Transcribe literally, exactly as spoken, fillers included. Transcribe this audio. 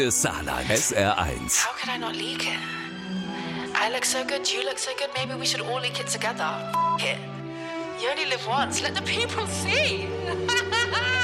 Saarland. S R eins. How could I not leak it? I look so good, you look so good, maybe we should all leak it together. F- it. You only live once, let the people see.